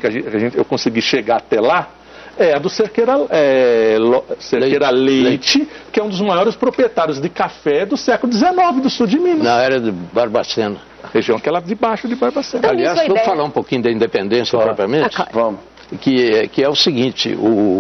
que eu consegui chegar até lá, é a do Cerqueira Leite, que é um dos maiores proprietários de café do século XIX, do sul de Minas. Na área de Barbacena. A região que é lá debaixo de Barbacena. Então, Aliás, vamos falar um pouquinho da independência propriamente? Vamos. Que é o seguinte,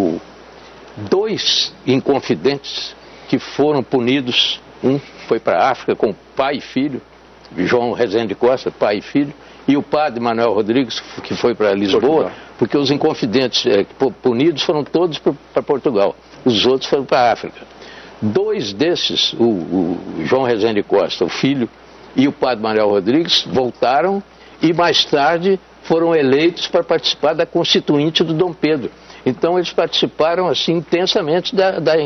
dois inconfidentes que foram punidos, um foi para a África com pai e filho, João Rezende Costa, pai e filho, e o padre Manuel Rodrigues, que foi para Lisboa, Portugal. Porque os inconfidentes punidos foram todos para Portugal, os outros foram para a África. Dois desses, o João Rezende Costa, o filho, e o padre Manuel Rodrigues, voltaram e mais tarde foram eleitos para participar da Constituinte do Dom Pedro. Então eles participaram assim intensamente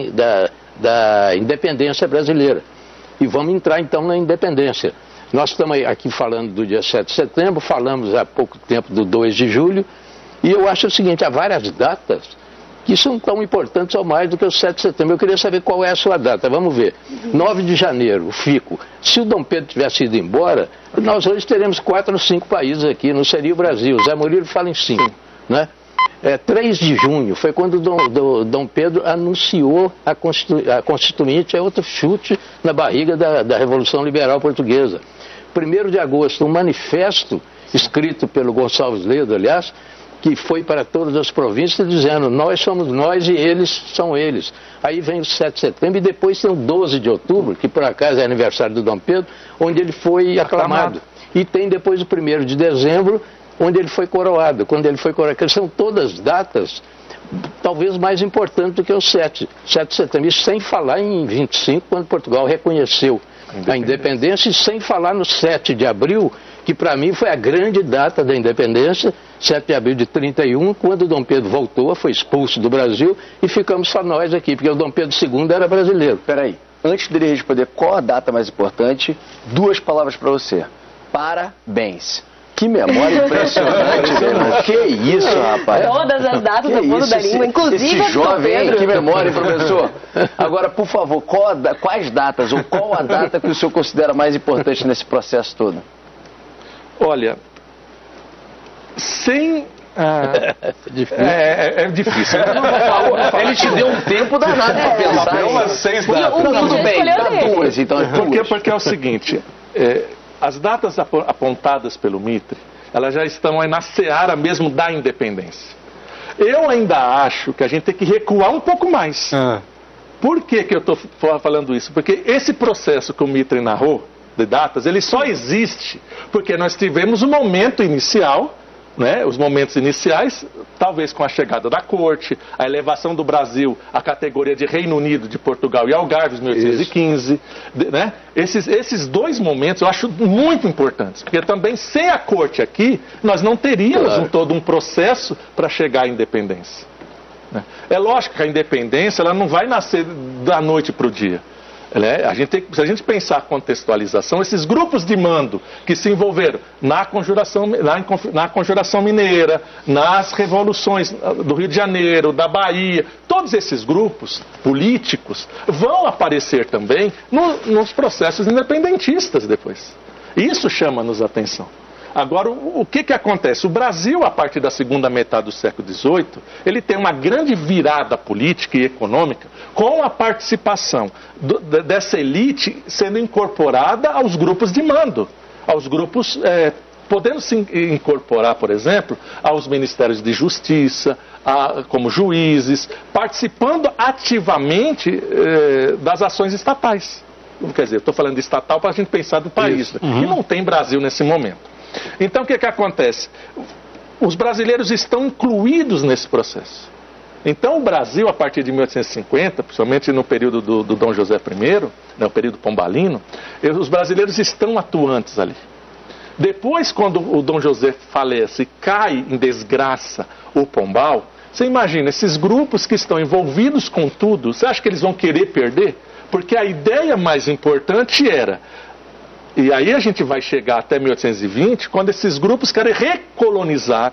da independência brasileira. E vamos entrar então na independência. Nós estamos aqui falando do dia 7 de setembro, falamos há pouco tempo do 2 de julho, e eu acho o seguinte, há várias datas que são tão importantes ou mais do que o 7 de setembro. Eu queria saber qual é a sua data, vamos ver. 9 de janeiro, o Fico. Se o Dom Pedro tivesse ido embora, nós hoje teremos 4 ou 5 países aqui, não seria o Brasil. O Zé Murilo fala em 5, né? 3 de junho foi quando o Dom Pedro anunciou a Constituinte, é outro chute na barriga da Revolução Liberal Portuguesa. 1º de agosto, um manifesto escrito pelo Gonçalves Ledo, aliás, que foi para todas as províncias dizendo, nós somos nós e eles são eles. Aí vem o 7 de setembro e depois tem o 12 de outubro, que por acaso é aniversário do Dom Pedro, onde ele foi aclamado. E tem depois o 1º de dezembro, onde ele foi coroado. Quando ele foi coroado, que são todas datas talvez mais importantes do que o 7 de setembro. Isso sem falar em 25, quando Portugal reconheceu a independência, e sem falar no 7 de abril, que para mim foi a grande data da independência, 7 de abril de 31, quando o Dom Pedro voltou, foi expulso do Brasil, e ficamos só nós aqui, porque o Dom Pedro II era brasileiro. Peraí, antes dele responder qual a data mais importante, 2 palavras para você. Parabéns. Que memória impressionante, velho. Que isso, rapaz. Todas as datas do ponto da língua, inclusive esse jovem aí, que memória, professor. Agora, por favor, quais datas, ou qual a data que o senhor considera mais importante nesse processo todo? Olha, sem... É difícil. Ele te deu um tempo danado para pensar. Umas 6 datas. Tudo bem, dá 2, então. Porque é o seguinte... As datas apontadas pelo Mitre, elas já estão aí na seara mesmo da independência. Eu ainda acho que a gente tem que recuar um pouco mais. Por que eu estou falando isso? Porque esse processo que o Mitre narrou, de datas, ele só existe porque nós tivemos o momento inicial, né, os momentos iniciais, talvez com a chegada da corte, a elevação do Brasil à categoria de Reino Unido, de Portugal e Algarves, 1815, né? Esses 2 momentos eu acho muito importantes, porque também sem a corte aqui, nós não teríamos todo um processo para chegar à independência. Né? É lógico que a independência ela não vai nascer da noite para o dia. Se a gente pensar a contextualização, esses grupos de mando que se envolveram na Conjuração Mineira, nas revoluções do Rio de Janeiro, da Bahia, todos esses grupos políticos vão aparecer também nos processos independentistas depois. Isso chama-nos a atenção. Agora, o que acontece? O Brasil, a partir da segunda metade do século XVIII, ele tem uma grande virada política e econômica com a participação dessa elite sendo incorporada aos grupos de mando, aos grupos, podendo se incorporar, por exemplo, aos ministérios de justiça, como juízes, participando ativamente das ações estatais. Quer dizer, estou falando de estatal para a gente pensar do país. E não tem Brasil nesse momento. Então, o que acontece? Os brasileiros estão incluídos nesse processo. Então, o Brasil, a partir de 1850, principalmente no período do Dom José I, né, o período pombalino, os brasileiros estão atuantes ali. Depois, quando o Dom José falece e cai em desgraça o Pombal, você imagina, esses grupos que estão envolvidos com tudo, você acha que eles vão querer perder? Porque a ideia mais importante era... E aí a gente vai chegar até 1820, quando esses grupos querem recolonizar,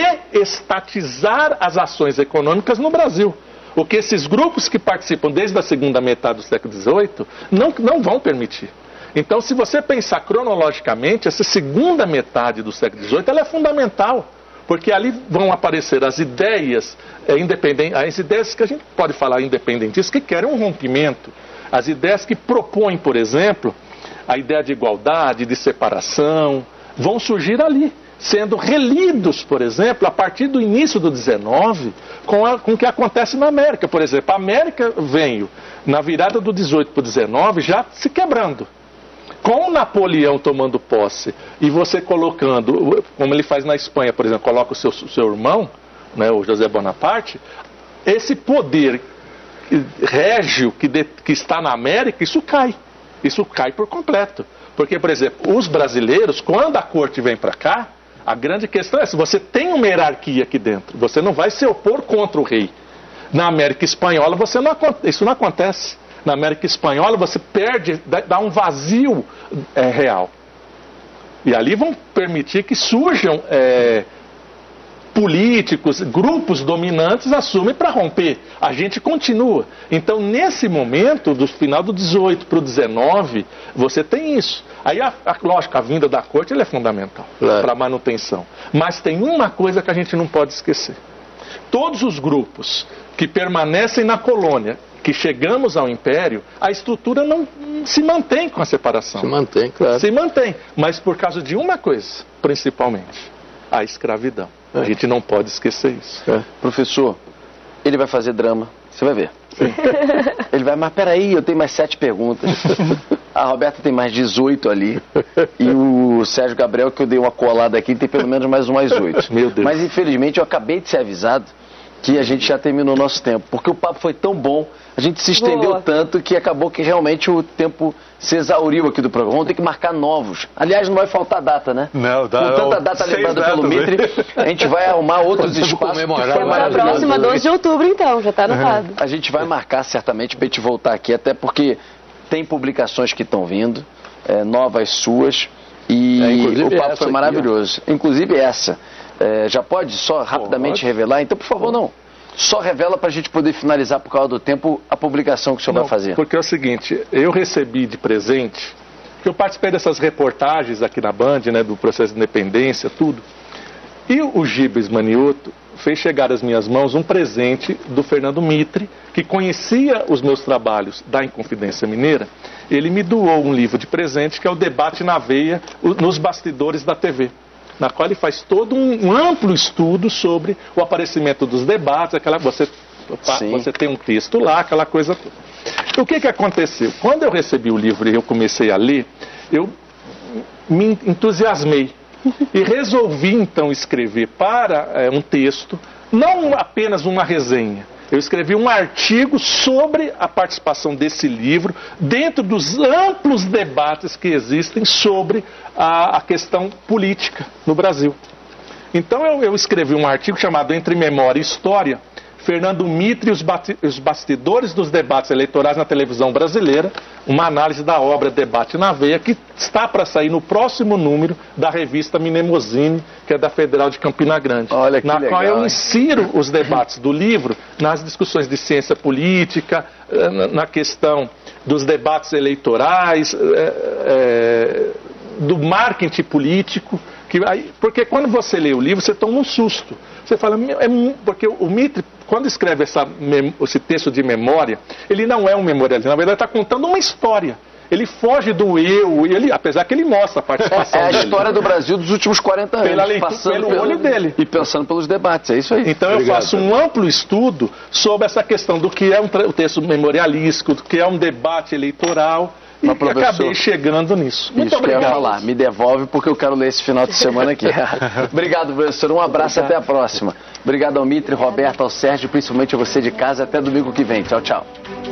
reestatizar as ações econômicas no Brasil. O que esses grupos que participam desde a segunda metade do século XVIII não vão permitir. Então, se você pensar cronologicamente, essa segunda metade do século XVIII ela é fundamental. Porque ali vão aparecer as ideias independentes, as ideias que a gente pode falar independentistas, que querem um rompimento, as ideias que propõem, por exemplo, a ideia de igualdade, de separação, vão surgir ali, sendo relidos, por exemplo, a partir do início do 19, com o que acontece na América. Por exemplo, a América veio, na virada do 18 para o 19, já se quebrando. Com o Napoleão tomando posse e você colocando, como ele faz na Espanha, por exemplo, coloca o seu irmão, né, o José Bonaparte, esse poder régio que está na América, isso cai por completo. Porque, por exemplo, os brasileiros, quando a corte vem para cá, a grande questão é se você tem uma hierarquia aqui dentro, você não vai se opor contra o rei. Na América Espanhola isso não acontece. Na América Espanhola você perde, dá um vazio real. E ali vão permitir que surjam políticos, grupos dominantes assumem para romper. A gente continua. Então, nesse momento, do final do 18 para o 19, você tem isso. Aí, lógico, a vinda da corte é fundamental para a manutenção. Mas tem uma coisa que a gente não pode esquecer. Todos os grupos que permanecem na colônia, que chegamos ao império, a estrutura não se mantém com a separação. Se mantém, claro. Se mantém, mas por causa de uma coisa, principalmente, a escravidão. A gente não pode esquecer isso. Professor, ele vai fazer drama, você vai ver. Ele vai, mas peraí, eu tenho mais 7 perguntas. A Roberta tem mais 18 ali. E o Sérgio Gabriel, que eu dei uma colada aqui, tem pelo menos mais 8. Meu Deus. Mas infelizmente eu acabei de ser avisado que a gente já terminou o nosso tempo. Porque o papo foi tão bom, a gente se estendeu tanto que acabou que realmente o tempo se exauriu aqui do programa. Vamos ter que marcar novos. Aliás, não vai faltar data, né? Não, dá. Com tanta data lembrada pelo Mitre, a gente vai arrumar outros espaços. A próxima 12 de outubro, então, já está anotado. A gente vai marcar certamente para a gente voltar aqui, até porque tem publicações que estão vindo, novas suas, e o papo foi maravilhoso. Inclusive essa. Já pode só rapidamente revelar? Então, por favor, não. Só revela para a gente poder finalizar, por causa do tempo, a publicação que o senhor vai fazer. Porque é o seguinte, eu recebi de presente, que eu participei dessas reportagens aqui na Band, né, do processo de independência, tudo. E o Gibes Manioto fez chegar às minhas mãos um presente do Fernando Mitre, que conhecia os meus trabalhos da Inconfidência Mineira. Ele me doou um livro de presente, que é o Debate na Veia, nos bastidores da TV. Na qual ele faz todo um amplo estudo sobre o aparecimento dos debates, você tem um texto lá, aquela coisa toda. O que aconteceu? Quando eu recebi o livro e eu comecei a ler, eu me entusiasmei e resolvi então escrever para um texto, não apenas uma resenha. Eu escrevi um artigo sobre a participação desse livro dentro dos amplos debates que existem sobre a questão política no Brasil. Então eu escrevi um artigo chamado Entre Memória e História, Fernando Mitre e os bastidores dos debates eleitorais na televisão brasileira, uma análise da obra Debate na Veia, que está para sair no próximo número da revista Mnemosine, que é da Federal de Campina Grande. Olha que legal, qual eu insiro os debates do livro nas discussões de ciência política, na questão dos debates eleitorais, do marketing político. Porque quando você lê o livro, você toma um susto. Você fala, porque o Mitre, quando escreve esse texto de memória, ele não é um memorialista, na verdade está contando uma história. Ele foge do eu, apesar que ele mostra a participação dele. É a história do Brasil dos últimos 40 anos. Pelo olho dele. E pensando pelos debates, é isso aí. Então eu faço um amplo estudo sobre essa questão do que é um texto memorialístico, do que é um debate eleitoral. E acabei chegando nisso. Muito obrigado. Que eu ia falar. Me devolve porque eu quero ler esse final de semana aqui. Obrigado, professor. Um abraço, até a próxima. Obrigado ao Mitre, Roberto, ao Sérgio, principalmente a você de casa. Até domingo que vem. Tchau, tchau.